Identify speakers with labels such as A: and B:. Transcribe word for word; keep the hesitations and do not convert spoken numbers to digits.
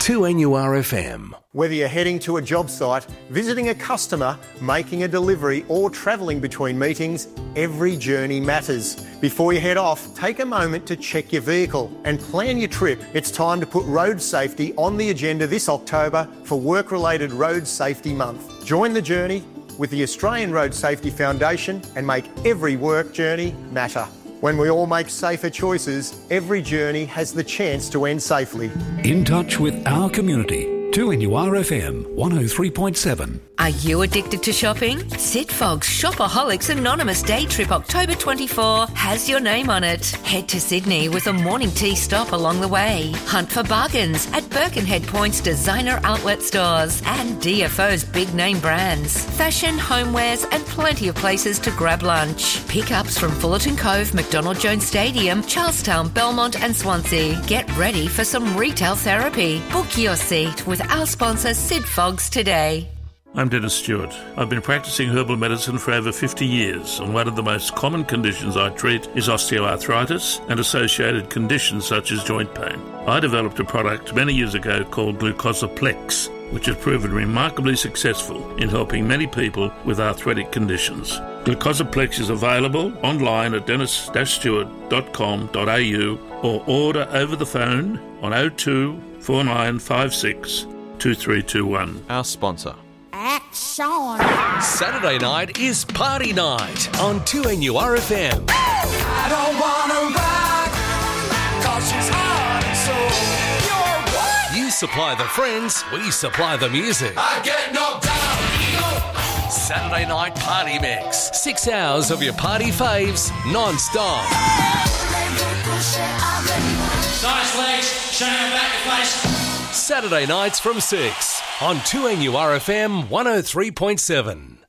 A: two N U R F M.
B: Whether you're heading to a job site, visiting a customer, making a delivery or travelling between meetings, every journey matters. Before you head off, take a moment to check your vehicle and plan your trip. It's time to put road safety on the agenda this October for Work-Related Road Safety Month. Join the journey with the Australian Road Safety Foundation and make every work journey matter. When we all make safer choices, every journey has the chance to end safely.
A: In touch with our community. two N U R F M one oh three point seven.
C: Are you addicted to shopping? Sitfog's Shopaholics Anonymous Day Trip October twenty-fourth has your name on it. Head to Sydney with a morning tea stop along the way. Hunt for bargains at Birkenhead Point's designer outlet stores and D F O's big name brands. Fashion, homewares and plenty of places to grab lunch. Pickups from Fullerton Cove, McDonald Jones Stadium, Charlestown, Belmont and Swansea. Get ready for some retail therapy. Book your seat with our sponsor Sitfogs today.
D: I'm Dennis Stewart. I've been practicing herbal medicine for over fifty years, and one of the most common conditions I treat is osteoarthritis and associated conditions such as joint pain. I developed a product many years ago called Glucosaplex, which has proven remarkably successful in helping many people with arthritic conditions. Glucosaplex is available online at dennis stewart dot com dot a u or order over the phone on oh two four nine five six two three two one.
E: Our sponsor.
F: Action!
G: Saturday night is party night on two N U R F M.
F: I don't wanna rock, cause she's hard and soul. You're what?
G: You supply the friends, we supply the music.
F: I get knocked down.
G: Saturday night party mix. Six hours of your party faves, non-stop.
H: Nice legs, showing them back your face.
G: Saturday nights from six on two N U R F M one oh three point seven.